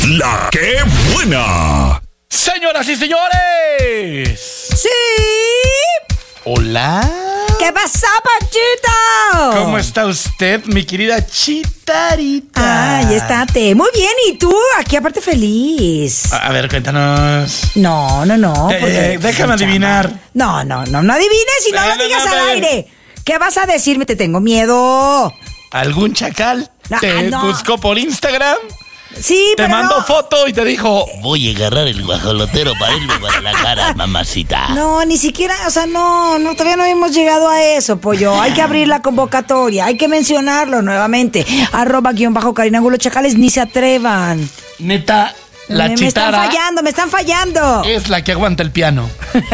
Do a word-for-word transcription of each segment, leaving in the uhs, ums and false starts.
La que buena. Señoras y señores. ¡Sí! Hola. ¿Qué pasa, Panchito? ¿Cómo está usted, mi querida Chitarita? Ay, estate. Muy bien, ¿y tú? Aquí aparte feliz. A, a ver, cuéntanos. No, no, no. Eh, porque- eh, déjame adivinar. No, no, no, no adivines y no Eh, lo no, digas no, al no. aire. ¿Qué vas a decirme? Te tengo miedo. ¿Algún chacal No, te ah, no. buscó por Instagram? Sí, Te pero mandó no. foto y te dijo... Voy a agarrar el guajolotero para irme para la cara, mamacita. No, ni siquiera, o sea, no, no, todavía no hemos llegado a eso, pollo. Hay que abrir la convocatoria, hay que mencionarlo nuevamente. Arroba guión bajo Karina Angulo Chacales, ni se atrevan. Neta, la me, me están chitara fallando, me están fallando. es la que aguanta el piano.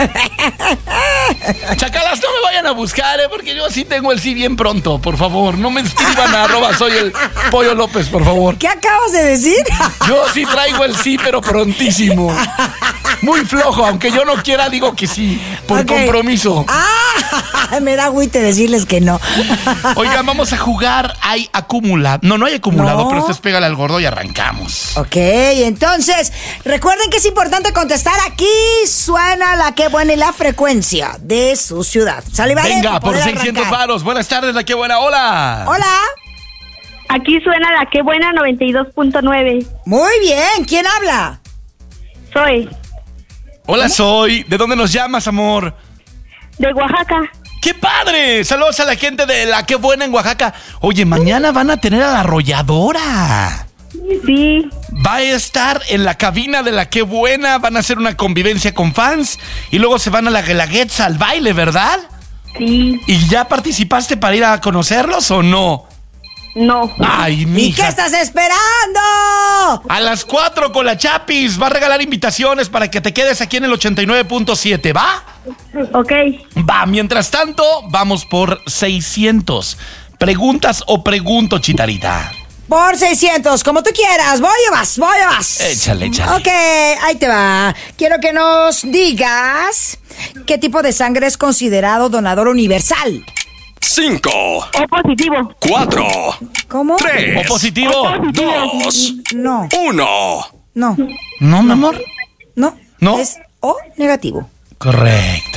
Chacalas, no me vayan a buscar, ¿eh? Porque yo sí tengo el sí bien pronto, por favor. No me escriban a arroba soy el Pollo López, por favor. ¿Qué acabas de decir? Yo sí traigo el sí, pero prontísimo. Muy flojo, aunque yo no quiera, digo que sí, por Ok. compromiso. Ah, me da agüite decirles que no. Oigan, vamos a jugar. Hay acumulado. No, no hay acumulado, No. pero esto es pégale al gordo y arrancamos. Ok, entonces, recuerden que es importante contestar aquí. Suena la que buena y la frecuencia de su ciudad. ¿Sale, vale? Venga, Para por poder seiscientos arrancar. varos. Buenas tardes, la que buena. Hola. Hola. Aquí suena la que buena noventa y dos punto nueve. Muy bien, ¿quién habla? Soy Hola, soy. ¿De dónde nos llamas, amor? de Oaxaca. ¡Qué padre! Saludos a la gente de La Qué Buena en Oaxaca. Oye, mañana van a tener a la arrolladora. Sí, Va a estar en la cabina de La Qué Buena. Van a hacer una convivencia con fans. Y luego se van a la Guelaguetza al baile, ¿verdad? sí, ¿Y ya participaste para ir a conocerlos o no? no. Ay, ¿Y qué mija. estás esperando? A las cuatro con la Chapis. Va a regalar invitaciones para que te quedes aquí en el ochenta y nueve punto siete, ¿va? Ok, Va, mientras tanto, vamos por seiscientos. ¿Preguntas o pregunto, Chitarita? Por seiscientos, como tú quieras. Voy o vas, voy o vas. Échale, échale. Ok, ahí te va. Quiero que nos digas qué tipo de sangre es considerado donador universal. Cinco, O positivo. cuatro, ¿Cómo? tres, ¿O positivo? dos, No, uno. no, No, mi amor. no. ¿No? Es O negativo. Correcto.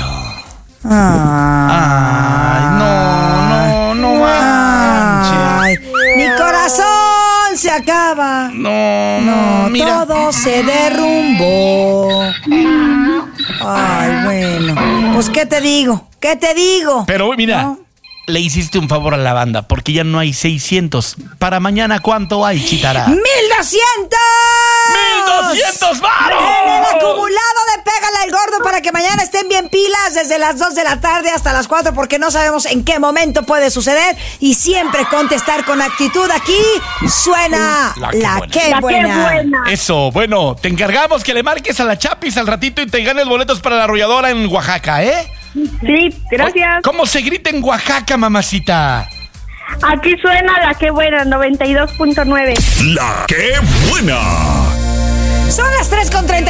Ah. Ay, no, no, no manches. Ay, mi corazón se acaba. No, No, no, mira. todo se derrumbó. Ay, bueno. Pues, ¿qué te digo? ¿Qué te digo? Pero mira, No. le hiciste un favor a la banda porque ya no hay seiscientos. Para mañana, ¿cuánto hay, Chitara? ¡Mil doscientos! ¡Mil doscientos varos! En el acumulado de Pégale al Gordo para que mañana estén bien pilas desde las dos de la tarde hasta las cuatro porque no sabemos en qué momento puede suceder y siempre contestar con actitud. Aquí suena La la Qué que La Buena. buena. que buena. Eso, bueno, te encargamos que le marques a la Chapis al ratito y te ganes boletos para la arrolladora en Oaxaca, ¿eh? Sí, gracias. ¿Cómo se grita en Oaxaca, mamacita? Aquí suena la que buena noventa y dos punto nueve. La que buena. Son las tres con treinta.